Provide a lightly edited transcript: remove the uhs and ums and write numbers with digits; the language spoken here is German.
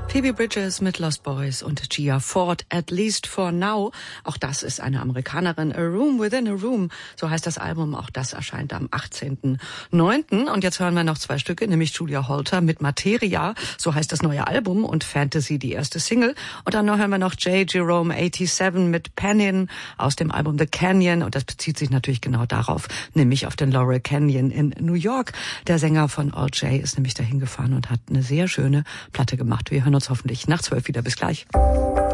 Phoebe Bridgers mit Lost Boys und Gia Ford, At Least for Now. Auch das ist eine Amerikanerin. A Room Within a Room, so heißt das Album. Auch das erscheint am 18.09. Und jetzt hören wir noch zwei Stücke, nämlich Julia Holter mit Materia, so heißt das neue Album, und Fantasy, die erste Single. Und dann hören wir noch J. Jerome 87 mit Penin aus dem Album The Canyon. Und das bezieht sich natürlich genau darauf, nämlich auf den Laurel Canyon in New York. Der Sänger von All J ist nämlich dahin gefahren und hat eine sehr schöne Platte gemacht. Wir hören uns hoffentlich nach 12 wieder. Bis gleich.